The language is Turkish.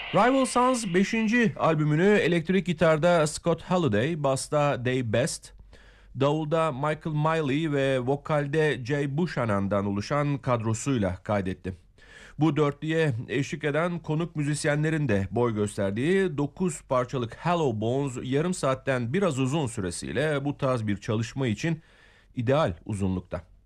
Rival Sons 5. albümünü elektrik gitarda Scott Halliday, basta Dave Best, davulda Michael Miley ve vokalde Jay Buchanan'dan oluşan kadrosuyla kaydetti. Bu dörtlüye eşlik eden konuk müzisyenlerin de boy gösterdiği 9 parçalık Hollow Bones yarım saatten biraz uzun süresiyle bu tarz bir çalışma için ideal uzunlukta.